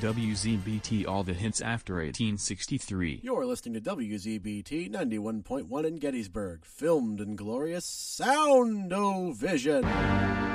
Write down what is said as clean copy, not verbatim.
WZBT All the Hits After 1863. You're listening to WZBT 91.1 in Gettysburg, filmed in glorious Sound-O-Vision.